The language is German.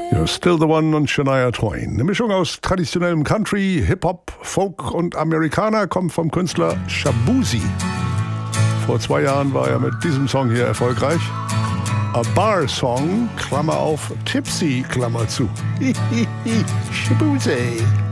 You're Still the One und Shania Twain. Eine Mischung aus traditionellem Country, Hip-Hop, Folk und Amerikaner kommt vom Künstler Shaboozey. Vor 2 Jahren war er mit diesem Song hier erfolgreich. A Bar Song, Klammer auf, Tipsy, Klammer zu. Shaboozey.